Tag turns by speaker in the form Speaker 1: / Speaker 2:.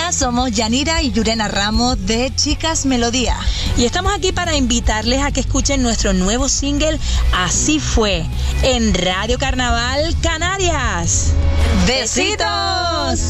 Speaker 1: Hola, somos Yanira y Yurena Ramos de Chicas Melodía.
Speaker 2: Y estamos aquí para invitarles a que escuchen nuestro nuevo single Así Fue en Radio Carnaval Canarias.
Speaker 1: ¡Besitos!